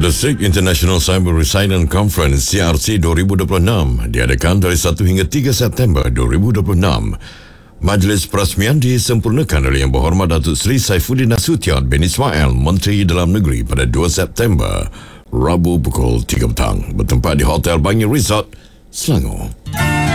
The Sikh International Cyber Resilience Conference CRC 2026 diadakan dari 1 hingga 3 September 2026. Majlis perasmian disempurnakan oleh Yang Berhormat Datuk Seri Saifuddin Nasution bin Ismail, Menteri Dalam Negeri pada 2 September, Rabu pukul 3 petang, bertempat di Hotel Bangi Resort, Selangor.